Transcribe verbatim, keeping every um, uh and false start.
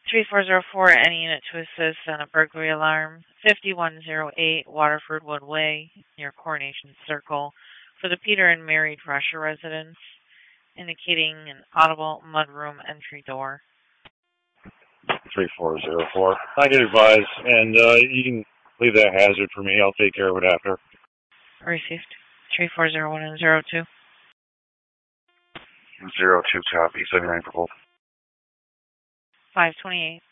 three four zero four, any unit to assist on a burglary alarm. fifty-one oh eight Waterford Wood Way, near Coronation Circle, for the Peter and Mary Drescher residence, indicating an audible mudroom entry door. three four zero four. I get advised, and uh, you can leave that hazard for me. I'll take care of it after. Received. three four zero one and zero two. Zero two copy, seventy-nine for both. five twenty-eight.